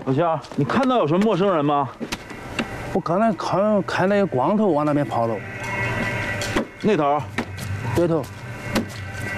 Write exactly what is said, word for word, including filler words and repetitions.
老乡，你看到有什么陌生人吗？ 我刚才看看那个光头往那边跑了。 那头。 对头。